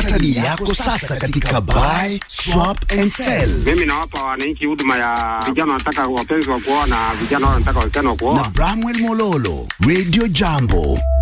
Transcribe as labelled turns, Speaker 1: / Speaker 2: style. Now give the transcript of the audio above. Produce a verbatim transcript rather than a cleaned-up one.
Speaker 1: Pata dili yako sasa katika Buy, Swap and Sell.
Speaker 2: Mimi nawapa wananchi huduma ya vijana wanataka wapenzi wa kuoa na vijana wanataka wasichana wa kuoa.
Speaker 1: Na Bramwell Mololo, Radio Jambo.